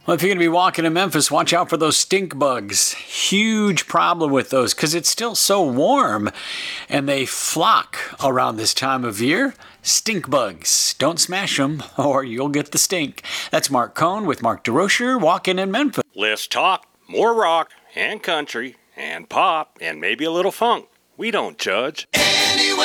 Well, if you're going to be walking in Memphis, watch out for those stink bugs. Huge problem with those because it's still so warm and they flock around this time of year. Stink bugs. Don't smash them or you'll get the stink. That's Mark Cohn with Mark DeRocher walking in Memphis. Less talk, more rock and country and pop and maybe a little funk. We don't judge. Anyway.